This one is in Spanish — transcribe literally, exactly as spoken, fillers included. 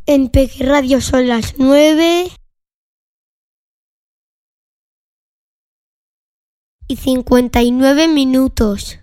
En Peque Radio son las nueve y cincuenta y nueve minutos.